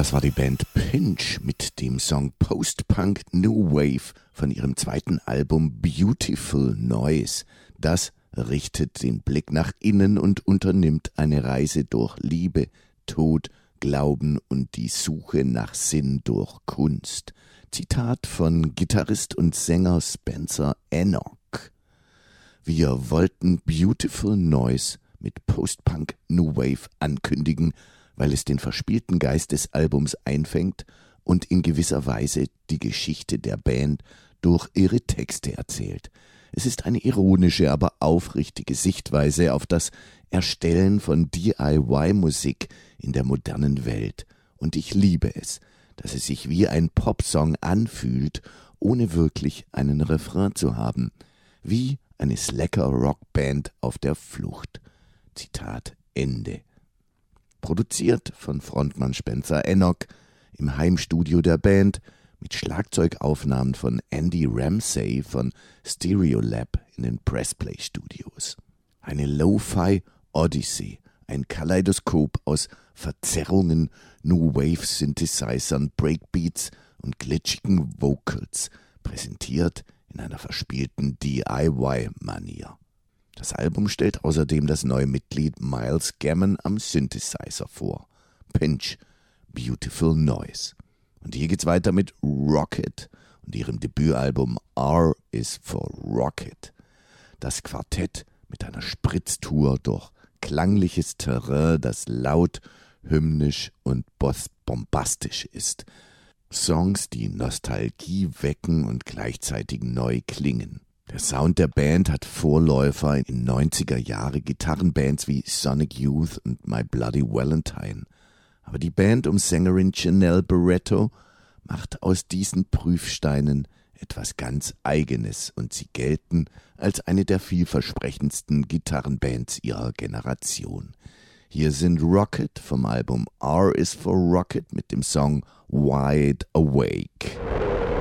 Das war die Band Pinch mit dem Song Post-Punk New Wave von ihrem zweiten Album Beautiful Noise. Das richtet den Blick nach innen und unternimmt eine Reise durch Liebe, Tod, Glauben und die Suche nach Sinn durch Kunst. Zitat von Gitarrist und Sänger Spencer Enoch. Wir wollten Beautiful Noise mit Post-Punk New Wave ankündigen, weil es den verspielten Geist des Albums einfängt und in gewisser Weise die Geschichte der Band durch ihre Texte erzählt. Es ist eine ironische, aber aufrichtige Sichtweise auf das Erstellen von DIY-Musik in der modernen Welt. Und ich liebe es, dass es sich wie ein Popsong anfühlt, ohne wirklich einen Refrain zu haben. Wie eine Slacker-Rockband auf der Flucht. Zitat Ende. Produziert von Frontmann Spencer Enoch im Heimstudio der Band mit Schlagzeugaufnahmen von Andy Ramsey von Stereolab in den Pressplay Studios. Eine Lo-Fi Odyssey, ein Kaleidoskop aus Verzerrungen, New Wave Synthesizern, Breakbeats und glitschigen Vocals, präsentiert in einer verspielten DIY-Manier. Das Album stellt außerdem das neue Mitglied Miles Gammon am Synthesizer vor. Pinch, Beautiful Noise. Und hier geht's weiter mit Rocket und ihrem Debütalbum R is for Rocket. Das Quartett mit einer Spritztour durch klangliches Terrain, das laut, hymnisch und bombastisch ist. Songs, die Nostalgie wecken und gleichzeitig neu klingen. Der Sound der Band hat Vorläufer in 90er-Jahre Gitarrenbands wie Sonic Youth und My Bloody Valentine. Aber die Band um Sängerin Janelle Barretto macht aus diesen Prüfsteinen etwas ganz Eigenes und sie gelten als eine der vielversprechendsten Gitarrenbands ihrer Generation. Hier sind Rocket vom Album R is for Rocket mit dem Song Wide Awake.